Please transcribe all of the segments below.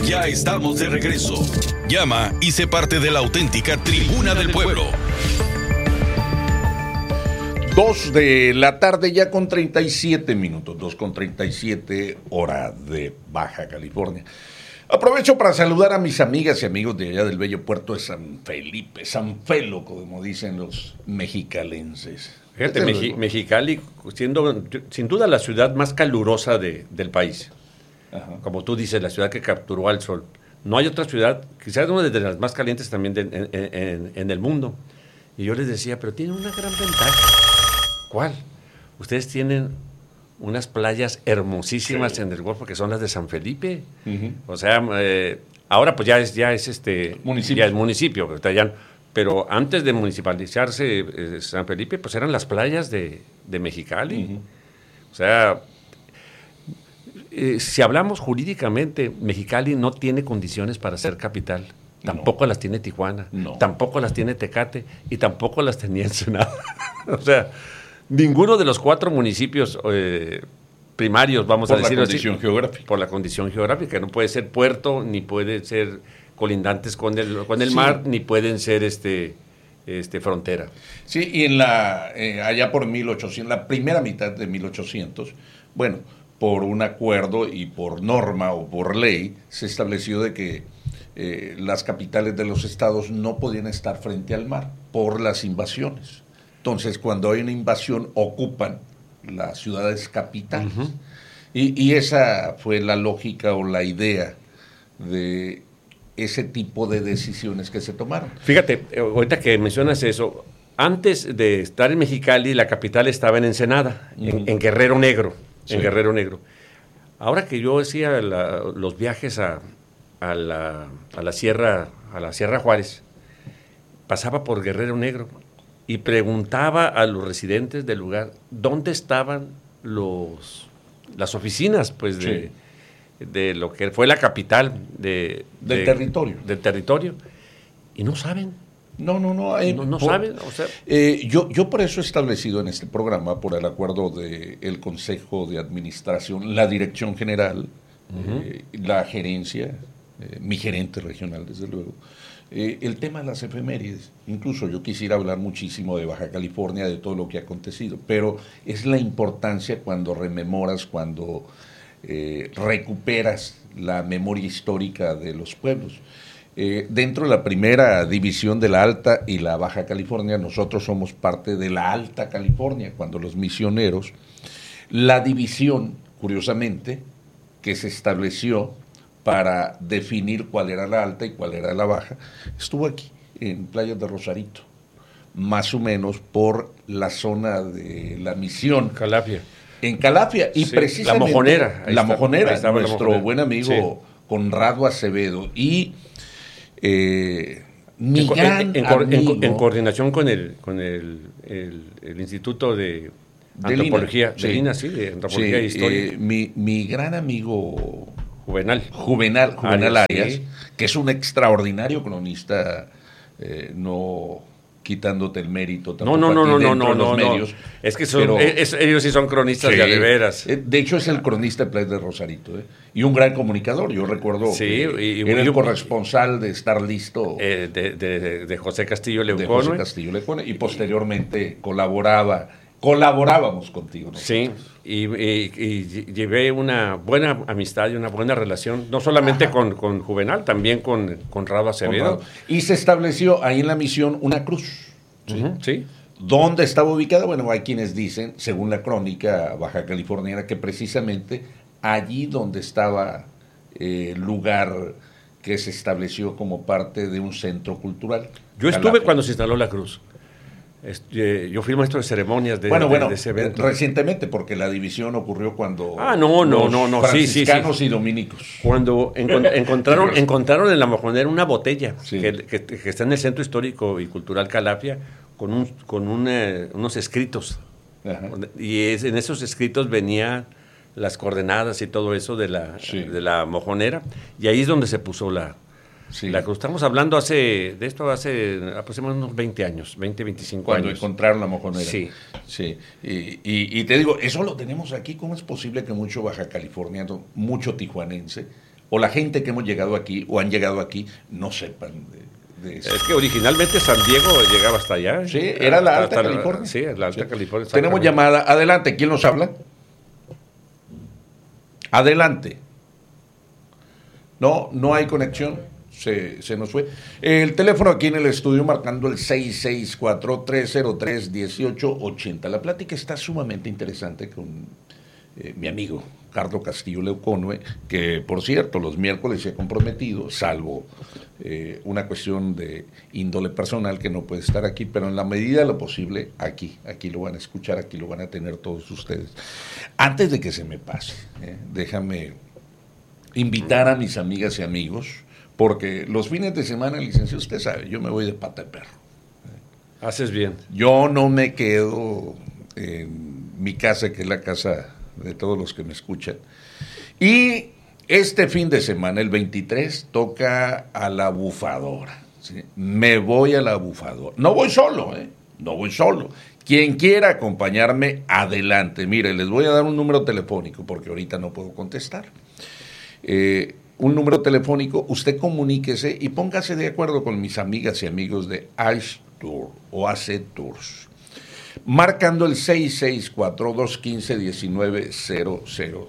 Ya estamos de regreso. Llama y sé parte de la auténtica Tribuna del Pueblo. 2 de la tarde ya con 37 minutos, 2:37 hora de Baja California. Aprovecho para saludar a mis amigas y amigos de allá del bello puerto de San Felipe, San Felo, como dicen los mexicalenses. Fíjate, Mexicali, siendo sin duda la ciudad más calurosa del país. Ajá. Como tú dices, la ciudad que capturó al sol. No hay otra ciudad, quizás una de las más calientes también en el mundo. Y yo les decía, pero tiene una gran ventaja. ¿Cuál? Ustedes tienen unas playas hermosísimas en el Golfo, que son las de San Felipe. O sea, ahora pues ya es municipio. Ya es municipio, pero antes de municipalizarse San Felipe, pues eran las playas de Mexicali. O sea, si hablamos jurídicamente, Mexicali no tiene condiciones para ser capital. Tampoco las tiene Tijuana, tampoco las tiene Tecate y tampoco las tenía Ensenada. O sea, ninguno de los 4 municipios primarios, vamos a decirlo así, por la condición geográfica. No puede ser puerto, ni puede ser colindantes con el mar, ni pueden ser frontera. Sí, y allá por 1800, la primera mitad de 1800, bueno, por un acuerdo y por norma o por ley, se estableció de que las capitales de los estados no podían estar frente al mar por las invasiones. Entonces, cuando hay una invasión, ocupan las ciudades capitales. Y esa fue la lógica o la idea de ese tipo de decisiones que se tomaron. Fíjate, ahorita que mencionas eso, antes de estar en Mexicali, la capital estaba en Ensenada, en Guerrero Negro. Sí. En Guerrero Negro. Ahora que yo hacía los viajes a la Sierra Juárez, pasaba por Guerrero Negro y preguntaba a los residentes del lugar dónde estaban las oficinas, pues, de lo que fue la capital del territorio, y no saben. No saben. O sea, yo por eso he establecido en este programa, por el acuerdo del Consejo de Administración, la Dirección General, la gerencia, mi gerente regional, desde luego, el tema de las efemérides. Incluso yo quisiera hablar muchísimo de Baja California, de todo lo que ha acontecido, pero es la importancia cuando rememoras, cuando recuperas la memoria histórica de los pueblos. Dentro de la primera división de la Alta y la Baja California, nosotros somos parte de la Alta California, cuando los misioneros, la división, curiosamente, que se estableció para definir cuál era la Alta y cuál era la Baja, estuvo aquí, en Playas de Rosarito, más o menos por la zona de la Misión. Calafia. En Calafia, y precisamente... La Mojonera, nuestro buen amigo Conrado Acevedo, y... en coordinación con el Instituto de Antropología de Lina, de Antropología e Historia. Mi gran amigo Juvenal Arias, que es un extraordinario cronista, no quitándote el mérito tampoco los medios. Es que ellos sí son cronistas de veras. De hecho, es el cronista de Playas de Rosarito, y un gran comunicador. Yo recuerdo que era el corresponsal de Estar Listo de José Castillo Leucone. Y posteriormente colaborábamos contigo, ¿no? Sí, y llevé una buena amistad y una buena relación, no solamente con Juvenal, también con Conrado Acevedo. Y se estableció ahí en la Misión una cruz. Sí. ¿Dónde estaba ubicada? Bueno, hay quienes dicen, según la crónica baja californiana, que precisamente allí donde estaba el lugar que se estableció como parte de un centro cultural. Yo estuve cuando se instaló la cruz. Yo fui maestro de ceremonias de ese evento. Recientemente, porque la división ocurrió cuando franciscanos y dominicos. Cuando encontraron en la Mojonera una botella que está en el Centro Histórico y Cultural Calafia con unos escritos. Ajá. Y en esos escritos venían las coordenadas y todo eso de la Mojonera, y ahí es donde se puso la cruz. Estamos hablando hace aproximadamente unos 20 años, 20, 25 cuando años. Cuando encontraron la Mojonera. Sí. Y te digo, eso lo tenemos aquí. ¿Cómo es posible que mucho baja californiano, mucho tijuanense, o la gente que hemos llegado aquí o han llegado aquí no sepan de eso. Es que originalmente San Diego llegaba hasta allá. Sí, era la Alta California. Sí, la Alta California. Tenemos llamada. Adelante, ¿quién nos habla? Adelante. No hay conexión. Se nos fue. El teléfono aquí en el estudio marcando el 664-303-1880. La plática está sumamente interesante con mi amigo Carlos Castillo Leuconue, que por cierto los miércoles se ha comprometido, salvo una cuestión de índole personal que no puede estar aquí, pero en la medida de lo posible aquí lo van a escuchar, aquí lo van a tener todos ustedes. Antes de que se me pase, déjame invitar a mis amigas y amigos, porque los fines de semana, licenciado, usted sabe, yo me voy de pata de perro. Haces bien. Yo no me quedo en mi casa, que es la casa de todos los que me escuchan. Y este fin de semana, el 23, toca a la Bufadora. ¿Sí? Me voy a la Bufadora. No voy solo, no voy solo. Quien quiera acompañarme, adelante. Mire, les voy a dar un número telefónico, porque ahorita no puedo contestar. Un número telefónico, usted comuníquese y póngase de acuerdo con mis amigas y amigos de ACE Tour o AC Tours, marcando el 664-215-1900,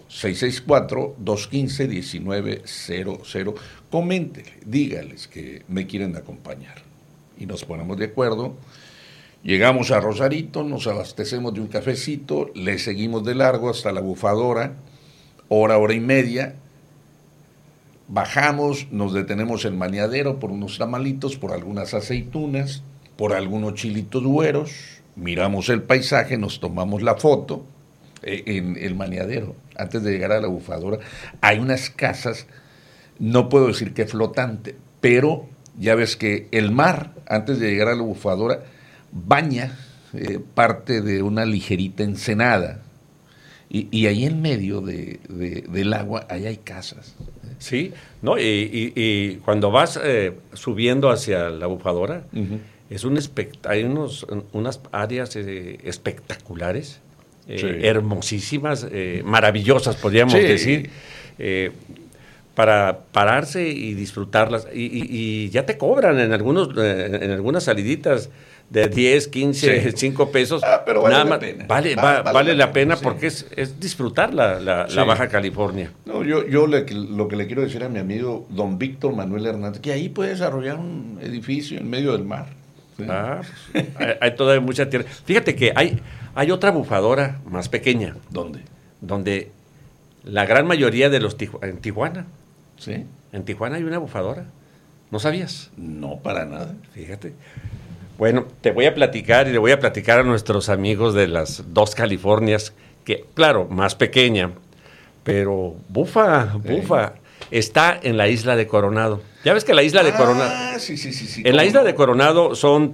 664-215-1900. Coméntele, dígales que me quieren acompañar y nos ponemos de acuerdo. Llegamos a Rosarito, nos abastecemos de un cafecito, le seguimos de largo hasta la Bufadora, hora y media. Bajamos, nos detenemos en Maniadero por unos tamalitos, por algunas aceitunas, por algunos chilitos güeros, miramos el paisaje, nos tomamos la foto en el Maniadero. Antes de llegar a la Bufadora hay unas casas, no puedo decir que flotante, pero ya ves que el mar, antes de llegar a la Bufadora, baña parte de una ligerita ensenada. Y ahí en medio del agua, ahí hay casas. Sí, ¿no? Y cuando vas subiendo hacia la Bufadora, hay unas áreas espectaculares, sí, hermosísimas, maravillosas, podríamos decir, para pararse y disfrutarlas. Y ya te cobran en algunas saliditas de 10, 15, sí, 5 pesos. Pero vale la pena. Vale la pena, sí, porque sí, es disfrutar la Baja California. No, yo lo que le quiero decir a mi amigo don Víctor Manuel Hernández, que ahí puede desarrollar un edificio en medio del mar. ¿Sí? Hay todavía mucha tierra. Fíjate que hay otra Bufadora más pequeña. ¿Dónde? Donde la gran mayoría de los en Tijuana. ¿Sí? En Tijuana hay una Bufadora. ¿No sabías? No, para nada. Fíjate. Bueno, te voy a platicar y le voy a platicar a nuestros amigos de las dos Californias, que, claro, más pequeña, pero bufa, está en la isla de Coronado. Ya ves que la isla de Coronado... Sí. En la isla de Coronado son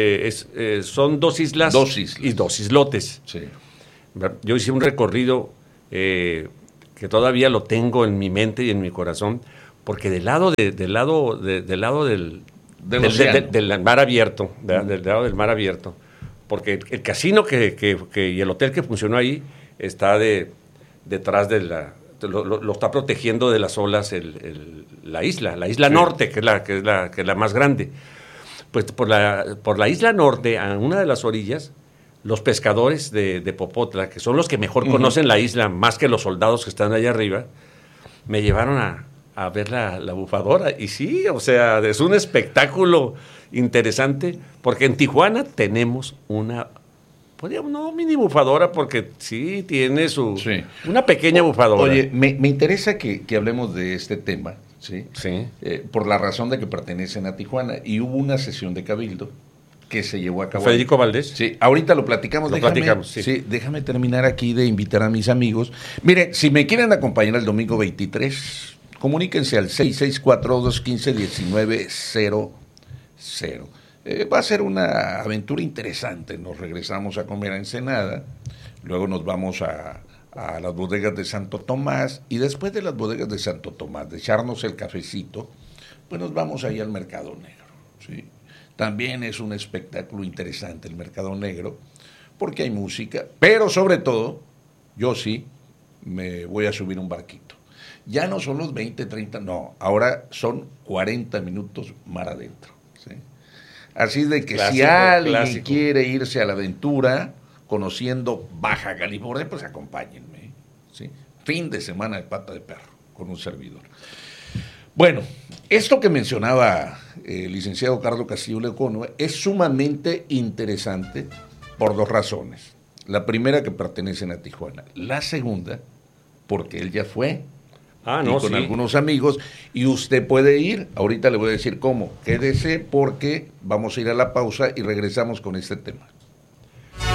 2 islas, y 2 islotes. Sí. Yo hice un recorrido que todavía lo tengo en mi mente y en mi corazón, porque del lado del mar abierto, del lado del mar abierto, porque el casino y el hotel que funcionó ahí está detrás de lo está protegiendo de las olas la isla sí, norte, que es la más grande. Pues por la isla norte, a una de las orillas, los pescadores de Popotla, que son los que mejor conocen la isla, más que los soldados que están allá arriba, me llevaron a ver la Bufadora. Y sí, o sea, es un espectáculo interesante, porque en Tijuana tenemos una, no mini Bufadora, porque sí tiene una pequeña Bufadora. Oye, me interesa que hablemos de este tema, ¿sí? Sí. Por la razón de que pertenecen a Tijuana, y hubo una sesión de cabildo que se llevó a cabo. ¿Federico Valdés? Sí, ahorita lo platicamos. Sí, déjame terminar aquí de invitar a mis amigos. Mire, si me quieren acompañar el domingo 23... comuníquense al 664-215-1900. Va a ser una aventura interesante. Nos regresamos a comer a Ensenada, luego nos vamos a las bodegas de Santo Tomás, y después de las bodegas de Santo Tomás, de echarnos el cafecito, pues nos vamos ahí al Mercado Negro. ¿Sí? También es un espectáculo interesante el Mercado Negro, porque hay música, pero sobre todo, yo sí me voy a subir un barquito. Ya no son los 20, 30, no, ahora son 40 minutos mar adentro. ¿Sí? Así de que si alguien quiere irse a la aventura conociendo Baja California, pues acompáñenme. ¿Sí? Fin de semana de pata de perro con un servidor. Bueno, esto que mencionaba el licenciado Carlos Castillo Leocono es sumamente interesante por dos razones. La primera, que pertenecen a Tijuana. La segunda, porque él ya fue con algunos amigos y usted puede ir. Ahorita le voy a decir cómo. Quédese porque vamos a ir a la pausa y regresamos con este tema.